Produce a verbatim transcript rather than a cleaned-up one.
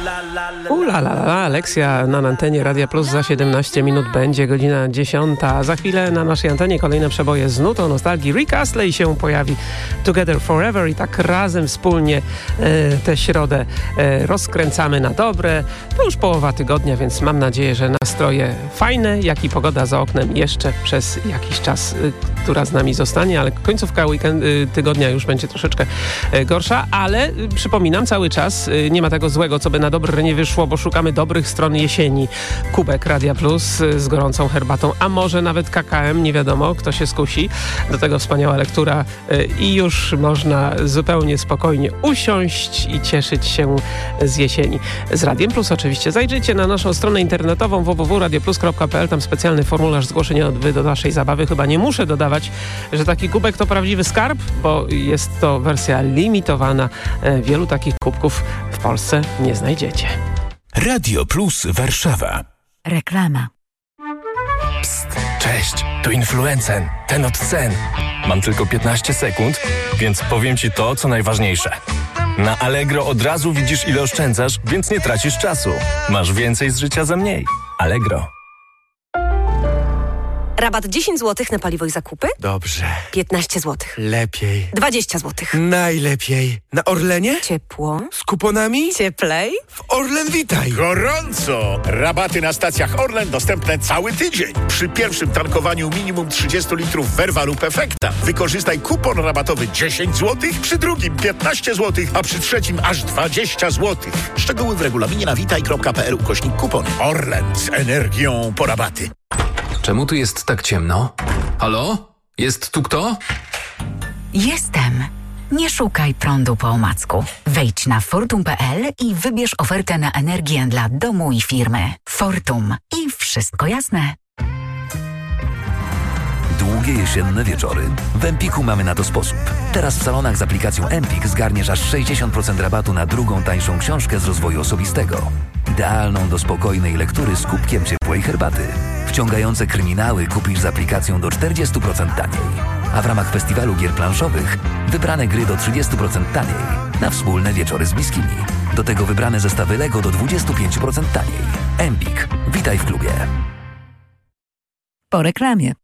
Ula la la, lekcja na antenie Radia Plus za siedemnaście minut, będzie godzina dziesiąta. Za chwilę na naszej antenie kolejne przeboje z nutą nostalgii. Rick Astley się pojawi, Together Forever, i tak razem wspólnie e, tę środę e, rozkręcamy na dobre. To już połowa tygodnia, więc mam nadzieję, że nastroje fajne, jak i pogoda za oknem jeszcze przez jakiś czas, e, która z nami zostanie, ale końcówka weekend, e, tygodnia już będzie troszeczkę e, gorsza, ale e, przypominam cały czas, e, nie ma tego złego, co by na dobre nie wyszło, bo szukamy dobrych stron jesieni. Kubek Radia Plus z gorącą herbatą, a może nawet kakałem, nie wiadomo, kto się skusi. Do tego wspaniała lektura i już można zupełnie spokojnie usiąść i cieszyć się z jesieni. Z Radiem Plus oczywiście. Zajrzyjcie na naszą stronę internetową w w w kropka radioplus kropka p l, tam specjalny formularz zgłoszeniowy do naszej zabawy. Chyba nie muszę dodawać, że taki kubek to prawdziwy skarb, bo jest to wersja limitowana. Wielu takich kubków w Polsce nie znajdziecie. Radio Plus Warszawa. Reklama. Psst, cześć, tu Influencen, ten od cen. Mam tylko piętnaście sekund, więc powiem Ci to, co najważniejsze. Na Allegro od razu widzisz, ile oszczędzasz, więc nie tracisz czasu. Masz więcej z życia za mniej. Allegro. Rabat dziesięć złotych na paliwo i zakupy? Dobrze. piętnaście złotych. Lepiej. dwadzieścia złotych. Najlepiej. Na Orlenie? Ciepło. Z kuponami? Cieplej. W Orlen Witaj. Gorąco! Rabaty na stacjach Orlen dostępne cały tydzień. Przy pierwszym tankowaniu minimum trzydzieści litrów Verva lub Efekta wykorzystaj kupon rabatowy dziesięć złotych, przy drugim piętnaście złotych, a przy trzecim aż dwadzieścia złotych. Szczegóły w regulaminie na witaj kropka p l ukośnik kupon. Orlen z energią po rabaty. Czemu tu jest tak ciemno? Halo? Jest tu kto? Jestem. Nie szukaj prądu po omacku. Wejdź na fortum kropka p l i wybierz ofertę na energię dla domu i firmy. Fortum. I wszystko jasne. Długie jesienne wieczory. W Empiku mamy na to sposób. Teraz w salonach z aplikacją Empik zgarniesz aż sześćdziesiąt procent rabatu na drugą tańszą książkę z rozwoju osobistego. Idealną do spokojnej lektury z kubkiem ciepłej herbaty. Wciągające kryminały kupisz z aplikacją do czterdzieści procent taniej. A w ramach festiwalu gier planszowych wybrane gry do trzydzieści procent taniej. Na wspólne wieczory z bliskimi. Do tego wybrane zestawy Lego do dwadzieścia pięć procent taniej. Empik. Witaj w klubie. Po reklamie.